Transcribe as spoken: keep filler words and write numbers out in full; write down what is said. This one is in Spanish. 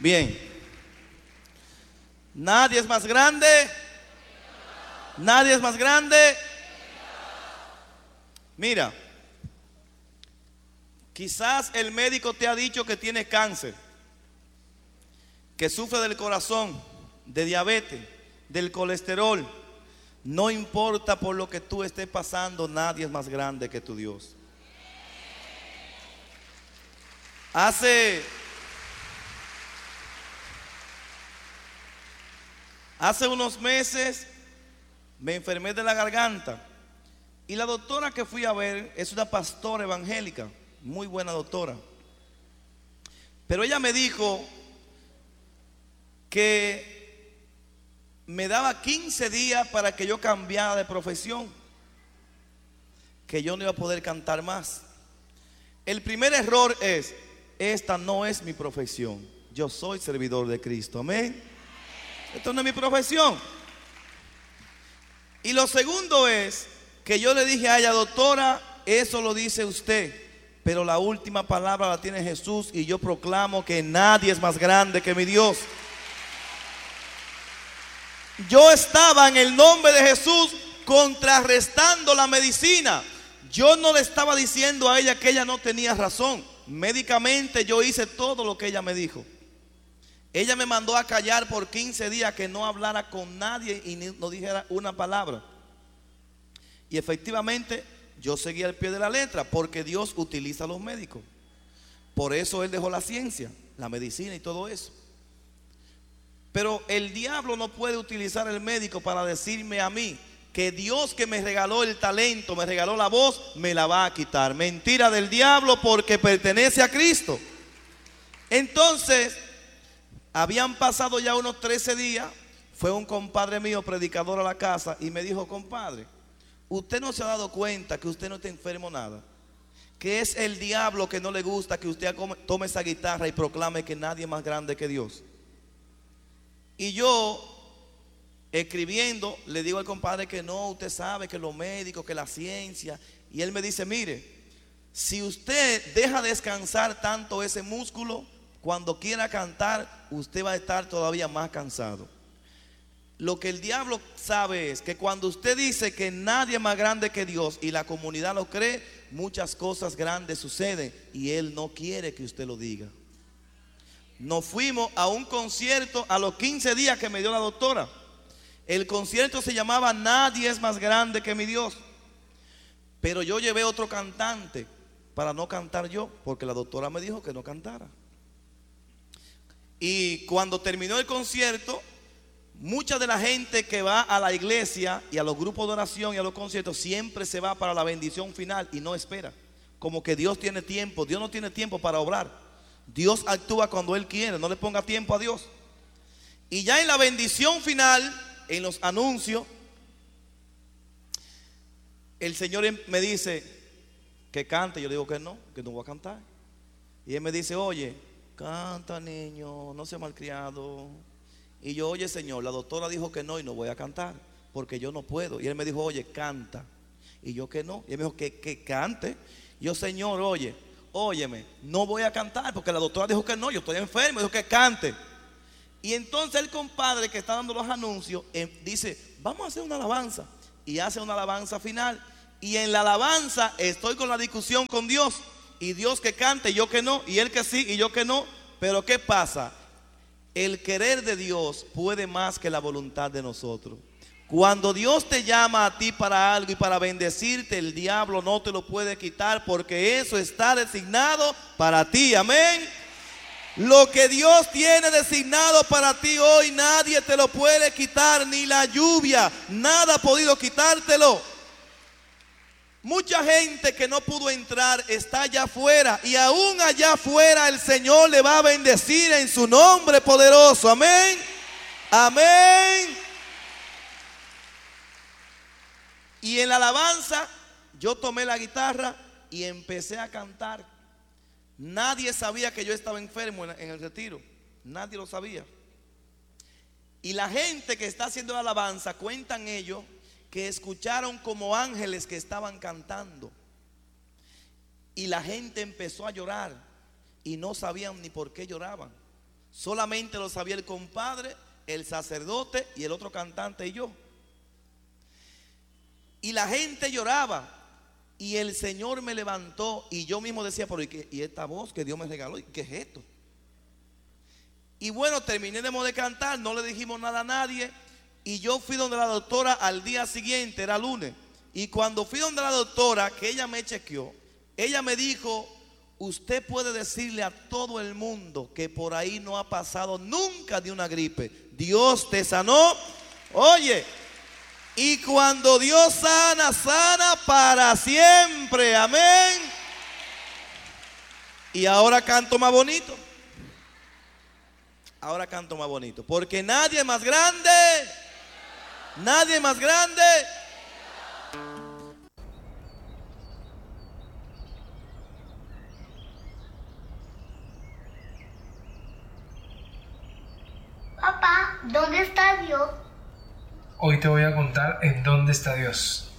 Bien. Nadie es más grande. Nadie es más grande. Mira, quizás el médico te ha dicho que tienes cáncer, que sufre del corazón, de diabetes, del colesterol. No importa por lo que tú estés pasando, nadie es más grande que tu Dios. Hace, hace unos meses me enfermé de la garganta y la doctora que fui a ver es una pastora evangélica, muy buena doctora. Pero ella me dijo que me daba quince días para que yo cambiara de profesión, que yo no iba a poder cantar más. El primer error es: esta no es mi profesión. Yo soy servidor de Cristo, amén. Esto no es mi profesión. Y lo segundo es que yo le dije a ella: doctora, eso lo dice usted, pero la última palabra la tiene Jesús, y yo proclamo que nadie es más grande que mi Dios. Yo estaba en el nombre de Jesús contrarrestando la medicina. Yo no le estaba diciendo a ella que ella no tenía razón. Médicamente yo hice todo lo que ella me dijo. Ella me mandó a callar por quince días, que no hablara con nadie y no dijera una palabra. Y efectivamente yo seguí al pie de la letra, porque Dios utiliza a los médicos. Por eso Él dejó la ciencia, la medicina y todo eso. Pero el diablo no puede utilizar el médico para decirme a mí que Dios, que me regaló el talento, me regaló la voz, me la va a quitar. Mentira del diablo, porque pertenece a Cristo. Entonces, habían pasado ya unos trece días. Fue un compadre mío, predicador, a la casa y me dijo: compadre, usted no se ha dado cuenta que usted no está enfermo nada, que es el diablo que no le gusta que usted tome esa guitarra y proclame que nadie es más grande que Dios. Y yo, escribiendo, le digo al compadre que no, usted sabe que los médicos, que la ciencia. Y él me dice: mire, si usted deja descansar tanto ese músculo, cuando quiera cantar, usted va a estar todavía más cansado. Lo que el diablo sabe es que cuando usted dice que nadie es más grande que Dios y la comunidad lo cree, muchas cosas grandes suceden, y él no quiere que usted lo diga. Nos fuimos a un concierto a los quince días que me dio la doctora. El concierto se llamaba Nadie es más grande que mi Dios. Pero yo llevé otro cantante para no cantar yo, porque la doctora me dijo que no cantara. Y cuando terminó el concierto, mucha de la gente que va a la iglesia y a los grupos de oración y a los conciertos siempre se va para la bendición final y no espera. Como que Dios tiene tiempo. Dios no tiene tiempo para obrar. Dios actúa cuando Él quiere. No le ponga tiempo a Dios. Y ya en la bendición final, en los anuncios, el Señor me dice que cante. Yo le digo que no, que no voy a cantar. Y Él me dice: oye, canta, niño, no sea malcriado. Y yo: oye, Señor, la doctora dijo que no y no voy a cantar porque yo no puedo. Y Él me dijo: oye, canta. Y yo: que no. Y Él me dijo: que, que cante. Y yo: Señor, oye, óyeme, no voy a cantar porque la doctora dijo que no, yo estoy enfermo. Dijo que cante. Y entonces el compadre que está dando los anuncios eh, dice: vamos a hacer una alabanza. Y hace una alabanza final. Y en la alabanza estoy con la discusión con Dios. Y Dios que cante y yo que no. Y Él que sí y yo que no. Pero ¿qué pasa? El querer de Dios puede más que la voluntad de nosotros. Cuando Dios te llama a ti para algo y para bendecirte, el diablo no te lo puede quitar, porque eso está designado para ti. Amén. Lo que Dios tiene designado para ti hoy, nadie te lo puede quitar, ni la lluvia. Nada ha podido quitártelo. Mucha gente que no pudo entrar está allá afuera, y aún allá afuera el Señor le va a bendecir en su nombre poderoso. Amén. Amén. Y en la alabanza yo tomé la guitarra y empecé a cantar. Nadie sabía que yo estaba enfermo en el retiro. Nadie lo sabía. Y la gente que está haciendo la alabanza, cuentan ellos que escucharon como ángeles que estaban cantando. Y la gente empezó a llorar y no sabían ni por qué lloraban. Solamente lo sabía el compadre, el sacerdote y el otro cantante y yo. Y la gente lloraba. Y el Señor me levantó y yo mismo decía, pero ¿y, qué? ¿Y esta voz que Dios me regaló? ¿Y qué es esto? Y bueno, terminemos de cantar, no le dijimos nada a nadie. Y yo fui donde la doctora al día siguiente, era lunes. Y cuando fui donde la doctora, que ella me chequeó, ella me dijo, usted puede decirle a todo el mundo que por ahí no ha pasado nunca de una gripe. Dios te sanó. Oye, y cuando Dios sana, sana para siempre. Amén. Y ahora canto más bonito. Ahora canto más bonito. Porque nadie es más grande. Nadie es más grande. Papá, ¿dónde está Dios? Hoy te voy a contar en dónde está Dios.